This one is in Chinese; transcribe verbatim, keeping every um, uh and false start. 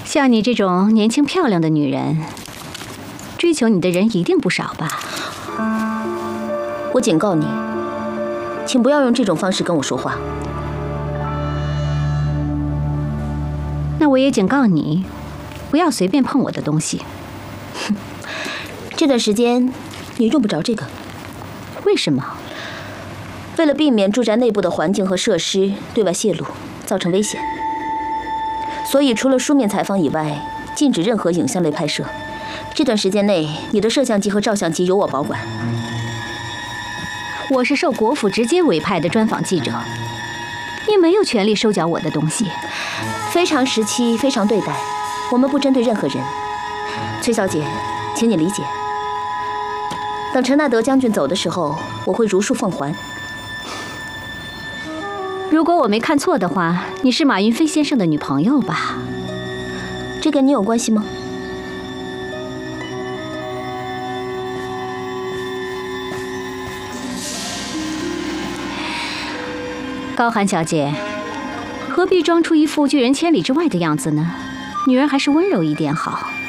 像你这种年轻漂亮的女人，追求你的人一定不少吧？ 我警告你，请不要用这种方式跟我说话。 那我也警告你，不要随便碰我的东西。 这段时间你用不着这个。 为什么？ 为了避免住宅内部的环境和设施对外泄露，造成危险，所以除了书面采访以外，禁止任何影像类拍摄。这段时间内，你的摄像机和照相机由我保管。 我是受国府直接委派的专访记者，你没有权利收缴我的东西。 非常时期，非常对待，我们不针对任何人。崔小姐，请你理解。等陈纳德将军走的时候，我会如数奉还。 如果我没看错的话，你是马云飞先生的女朋友吧？ 这跟你有关系吗？ 高寒小姐，何必装出一副拒人千里之外的样子呢？女人还是温柔一点好。